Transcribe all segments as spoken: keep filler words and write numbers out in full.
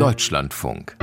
Deutschlandfunk.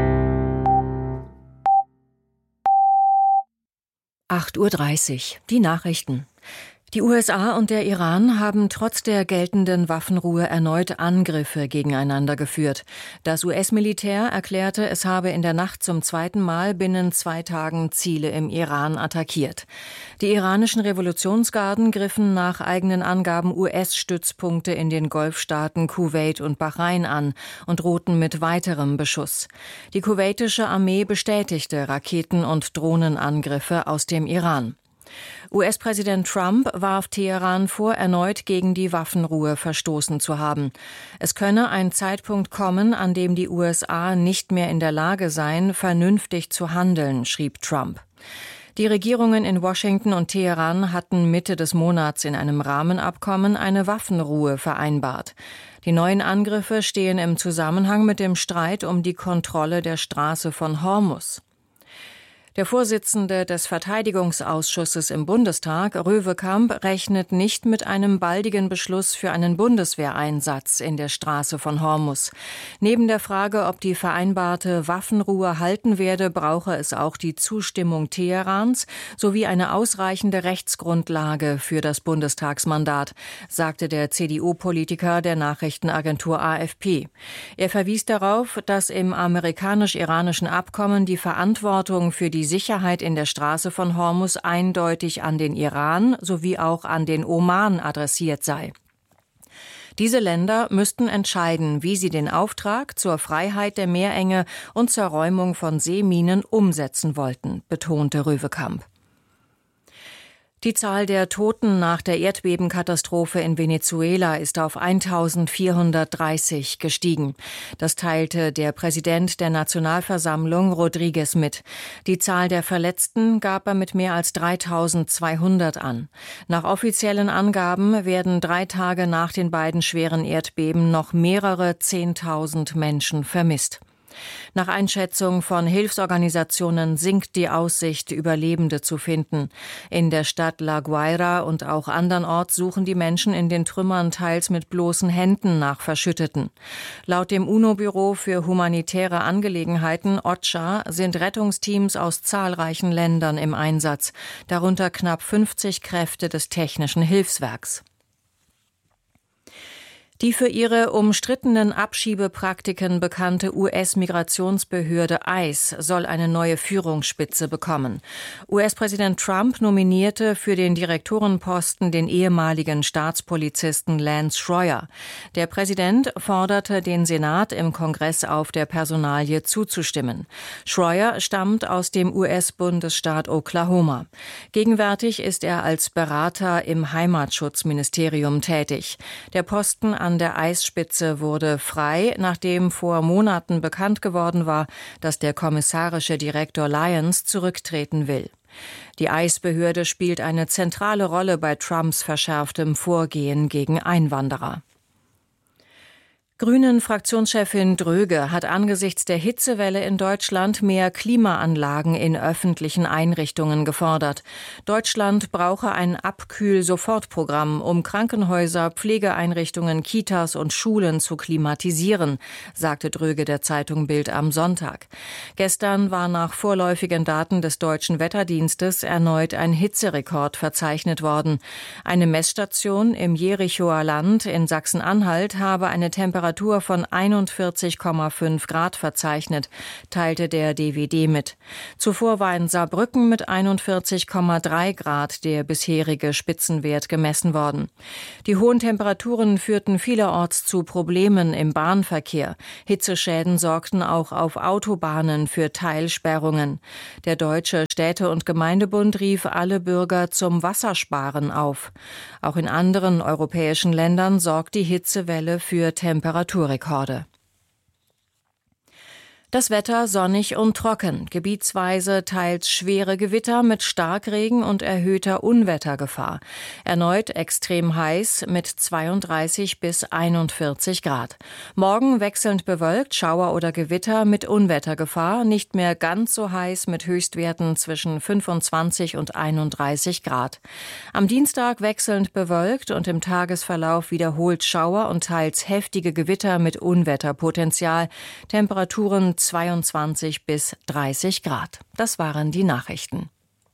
acht Uhr dreißig, die Nachrichten. Die U S A und der Iran haben trotz der geltenden Waffenruhe erneut Angriffe gegeneinander geführt. Das U S-Militär erklärte, es habe in der Nacht zum zweiten Mal binnen zwei Tagen Ziele im Iran attackiert. Die iranischen Revolutionsgarden griffen nach eigenen Angaben U S-Stützpunkte in den Golfstaaten Kuwait und Bahrain an und drohten mit weiterem Beschuss. Die kuwaitische Armee bestätigte Raketen- und Drohnenangriffe aus dem Iran. U S-Präsident Trump warf Teheran vor, erneut gegen die Waffenruhe verstoßen zu haben. Es könne ein Zeitpunkt kommen, an dem die U S A nicht mehr in der Lage seien, vernünftig zu handeln, schrieb Trump. Die Regierungen in Washington und Teheran hatten Mitte des Monats in einem Rahmenabkommen eine Waffenruhe vereinbart. Die neuen Angriffe stehen im Zusammenhang mit dem Streit um die Kontrolle der Straße von Hormuz. Der Vorsitzende des Verteidigungsausschusses im Bundestag, Röwekamp, rechnet nicht mit einem baldigen Beschluss für einen Bundeswehreinsatz in der Straße von Hormuz. Neben der Frage, ob die vereinbarte Waffenruhe halten werde, brauche es auch die Zustimmung Teherans sowie eine ausreichende Rechtsgrundlage für das Bundestagsmandat, sagte der C D U-Politiker der Nachrichtenagentur A F P. Er verwies darauf, dass im amerikanisch-iranischen Abkommen die Verantwortung für die Sicherheit in der Straße von Hormuz eindeutig an den Iran sowie auch an den Oman adressiert sei. Diese Länder müssten entscheiden, wie sie den Auftrag zur Freiheit der Meerenge und zur Räumung von Seeminen umsetzen wollten, betonte Röwekamp. Die Zahl der Toten nach der Erdbebenkatastrophe in Venezuela ist auf eintausendvierhundertdreißig gestiegen. Das teilte der Präsident der Nationalversammlung Rodriguez mit. Die Zahl der Verletzten gab er mit mehr als dreitausendzweihundert an. Nach offiziellen Angaben werden drei Tage nach den beiden schweren Erdbeben noch mehrere Zehntausend Menschen vermisst. Nach Einschätzung von Hilfsorganisationen sinkt die Aussicht, Überlebende zu finden. In der Stadt La Guaira und auch andernorts suchen die Menschen in den Trümmern teils mit bloßen Händen nach Verschütteten. Laut dem UNO-Büro für humanitäre Angelegenheiten OCHA sind Rettungsteams aus zahlreichen Ländern im Einsatz, darunter knapp fünfzig Kräfte des Technischen Hilfswerks. Die für ihre umstrittenen Abschiebepraktiken bekannte U S-Migrationsbehörde ICE soll eine neue Führungsspitze bekommen. U S-Präsident Trump nominierte für den Direktorenposten den ehemaligen Staatspolizisten Lance Schroyer. Der Präsident forderte den Senat im Kongress auf, der Personalie zuzustimmen. Schroyer stammt aus dem U S-Bundesstaat Oklahoma. Gegenwärtig ist er als Berater im Heimatschutzministerium tätig. Der Posten an der ICE-Spitze wurde frei, nachdem vor Monaten bekannt geworden war, dass der kommissarische Direktor Lyons zurücktreten will. Die ICE-Behörde spielt eine zentrale Rolle bei Trumps verschärftem Vorgehen gegen Einwanderer. Grünen-Fraktionschefin Dröge hat angesichts der Hitzewelle in Deutschland mehr Klimaanlagen in öffentlichen Einrichtungen gefordert. Deutschland brauche ein Abkühl-Sofortprogramm, um Krankenhäuser, Pflegeeinrichtungen, Kitas und Schulen zu klimatisieren, sagte Dröge der Zeitung Bild am Sonntag. Gestern war nach vorläufigen Daten des Deutschen Wetterdienstes erneut ein Hitzerekord verzeichnet worden. Eine Messstation im Jerichoer Land in Sachsen-Anhalt habe eine Temperatur von einundvierzig Komma fünf Grad verzeichnet, teilte der D W D mit. Zuvor war in Saarbrücken mit einundvierzig Komma drei Grad der bisherige Spitzenwert gemessen worden. Die hohen Temperaturen führten vielerorts zu Problemen im Bahnverkehr. Hitzeschäden sorgten auch auf Autobahnen für Teilsperrungen. Der Deutsche Städte- und Gemeindebund rief alle Bürger zum Wassersparen auf. Auch in anderen europäischen Ländern sorgt die Hitzewelle für Temperaturrekorde. Das Wetter sonnig und trocken, gebietsweise teils schwere Gewitter mit Starkregen und erhöhter Unwettergefahr. Erneut extrem heiß mit zweiunddreißig bis einundvierzig Grad. Morgen wechselnd bewölkt, Schauer oder Gewitter mit Unwettergefahr, nicht mehr ganz so heiß mit Höchstwerten zwischen fünfundzwanzig und einunddreißig Grad. Am Dienstag wechselnd bewölkt und im Tagesverlauf wiederholt Schauer und teils heftige Gewitter mit Unwetterpotenzial. Temperaturen zweiundzwanzig bis dreißig Grad. Das waren die Nachrichten.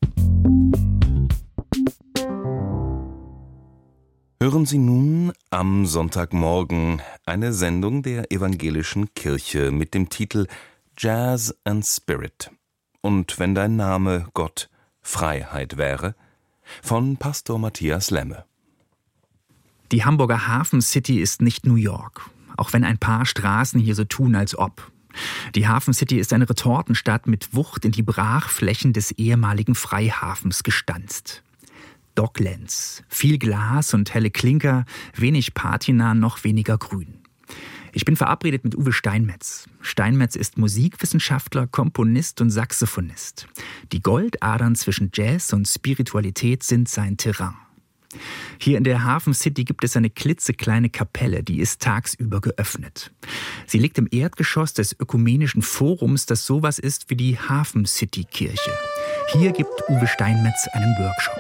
Hören Sie nun am Sonntagmorgen eine Sendung der Evangelischen Kirche mit dem Titel Jazz and Spirit. Und wenn dein Name, Gott, Freiheit wäre, von Pastor Matthias Lemme. Die Hamburger Hafen City ist nicht New York, auch wenn ein paar Straßen hier so tun, als ob. Die Hafen City ist eine Retortenstadt mit Wucht in die Brachflächen des ehemaligen Freihafens gestanzt. Docklands, viel Glas und helle Klinker, wenig Patina, noch weniger Grün. Ich bin verabredet mit Uwe Steinmetz. Steinmetz ist Musikwissenschaftler, Komponist und Saxophonist. Die Goldadern zwischen Jazz und Spiritualität sind sein Terrain. Hier in der Hafen City gibt es eine klitzekleine Kapelle, die ist tagsüber geöffnet. Sie liegt im Erdgeschoss des Ökumenischen Forums, das sowas ist wie die Hafen City Kirche. Hier gibt Uwe Steinmetz einen Workshop.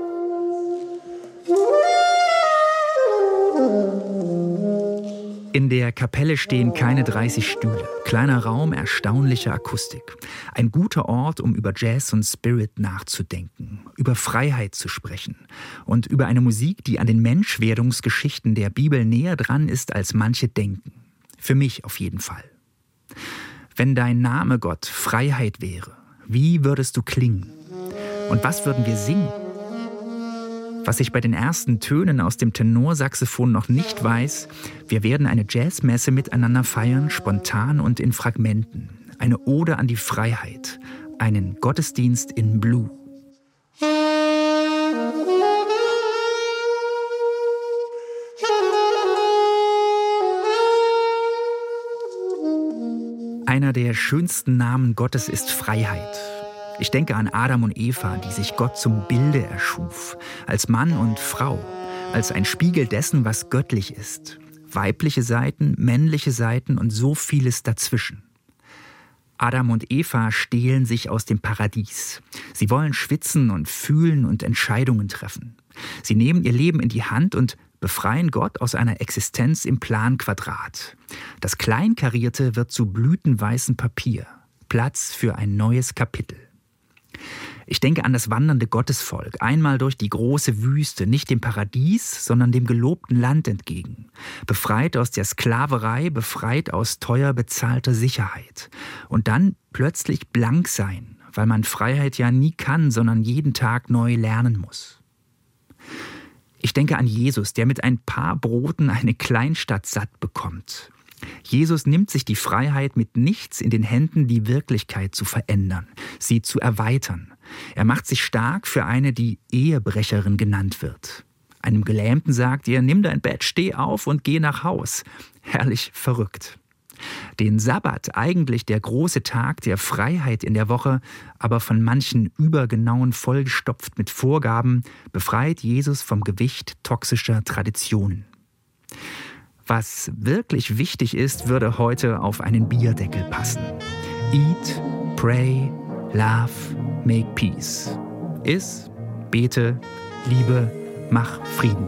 In der Kapelle stehen keine dreißig Stühle. Kleiner Raum, erstaunliche Akustik. Ein guter Ort, um über Jazz und Spirit nachzudenken, über Freiheit zu sprechen und über eine Musik, die an den Menschwerdungsgeschichten der Bibel näher dran ist, als manche denken. Für mich auf jeden Fall. Wenn dein Name, Gott, Freiheit wäre, wie würdest du klingen? Und was würden wir singen? Was ich bei den ersten Tönen aus dem Tenorsaxophon noch nicht weiß, wir werden eine Jazzmesse miteinander feiern, spontan und in Fragmenten. Eine Ode an die Freiheit, einen Gottesdienst in Blue. Einer der schönsten Namen Gottes ist Freiheit. Ich denke an Adam und Eva, die sich Gott zum Bilde erschuf, als Mann und Frau, als ein Spiegel dessen, was göttlich ist. Weibliche Seiten, männliche Seiten und so vieles dazwischen. Adam und Eva stehlen sich aus dem Paradies. Sie wollen schwitzen und fühlen und Entscheidungen treffen. Sie nehmen ihr Leben in die Hand und befreien Gott aus einer Existenz im Planquadrat. Das Kleinkarierte wird zu blütenweißem Papier. Platz für ein neues Kapitel. Ich denke an das wandernde Gottesvolk, einmal durch die große Wüste, nicht dem Paradies, sondern dem gelobten Land entgegen. Befreit aus der Sklaverei, befreit aus teuer bezahlter Sicherheit. Und dann plötzlich blank sein, weil man Freiheit ja nie kann, sondern jeden Tag neu lernen muss. Ich denke an Jesus, der mit ein paar Broten eine Kleinstadt satt bekommt. Jesus nimmt sich die Freiheit, mit nichts in den Händen die Wirklichkeit zu verändern, sie zu erweitern. Er macht sich stark für eine, die Ehebrecherin genannt wird. Einem Gelähmten sagt er, nimm dein Bett, steh auf und geh nach Haus. Herrlich verrückt. Den Sabbat, eigentlich der große Tag der Freiheit in der Woche, aber von manchen übergenauen vollgestopft mit Vorgaben, befreit Jesus vom Gewicht toxischer Traditionen. Was wirklich wichtig ist, würde heute auf einen Bierdeckel passen. Eat, pray, love, make peace. Iss, bete, liebe, mach Frieden.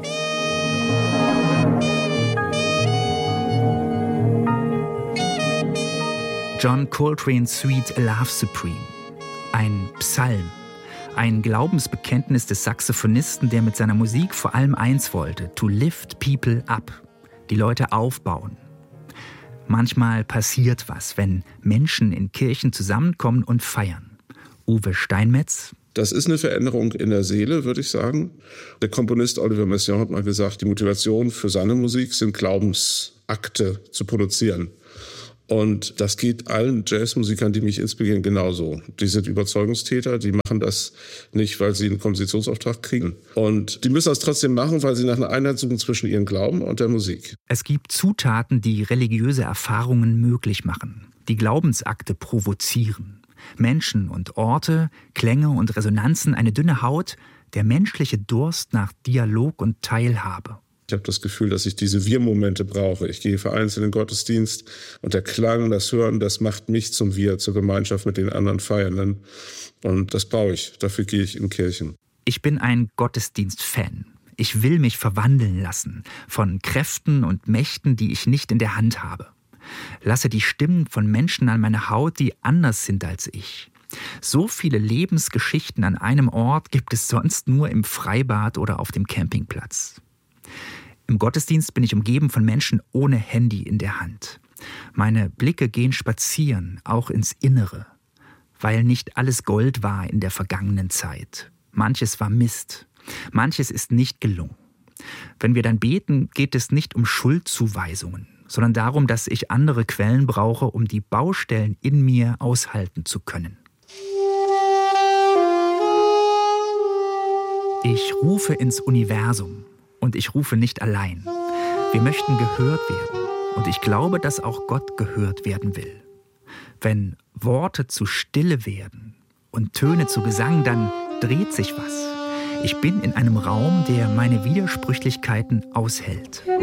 John Coltrane's Suite A Love Supreme. Ein Psalm. Ein Glaubensbekenntnis des Saxophonisten, der mit seiner Musik vor allem eins wollte: to lift people up. Die Leute aufbauen. Manchmal passiert was, wenn Menschen in Kirchen zusammenkommen und feiern. Uwe Steinmetz. Das ist eine Veränderung in der Seele, würde ich sagen. Der Komponist Oliver Messiaen hat mal gesagt, die Motivation für seine Musik sind Glaubensakte zu produzieren. Und das geht allen Jazzmusikern, die mich inspirieren, genauso. Die sind Überzeugungstäter, die machen das nicht, weil sie einen Kompositionsauftrag kriegen. Und die müssen das trotzdem machen, weil sie nach einer Einheit suchen zwischen ihrem Glauben und der Musik. Es gibt Zutaten, die religiöse Erfahrungen möglich machen. die Glaubensakte provozieren. Menschen und Orte, Klänge und Resonanzen, eine dünne Haut, der menschliche Durst nach Dialog und Teilhabe. Ich habe das Gefühl, dass ich diese Wir-Momente brauche. Ich gehe vereinzelt in den Gottesdienst und der Klang, das Hören, das macht mich zum Wir, zur Gemeinschaft mit den anderen Feiernden. Und das brauche ich. Dafür gehe ich in Kirchen. Ich bin ein Gottesdienst-Fan. Ich will mich verwandeln lassen von Kräften und Mächten, die ich nicht in der Hand habe. Lasse die Stimmen von Menschen an meine Haut, die anders sind als ich. So viele Lebensgeschichten an einem Ort gibt es sonst nur im Freibad oder auf dem Campingplatz. Im Gottesdienst bin ich umgeben von Menschen ohne Handy in der Hand. Meine Blicke gehen spazieren, auch ins Innere, weil nicht alles Gold war in der vergangenen Zeit. Manches war Mist, manches ist nicht gelungen. Wenn wir dann beten, geht es nicht um Schuldzuweisungen, sondern darum, dass ich andere Quellen brauche, um die Baustellen in mir aushalten zu können. Ich rufe ins Universum. Und ich rufe nicht allein. Wir möchten gehört werden. Und ich glaube, dass auch Gott gehört werden will. Wenn Worte zu Stille werden und Töne zu Gesang, dann dreht sich was. Ich bin in einem Raum, der meine Widersprüchlichkeiten aushält.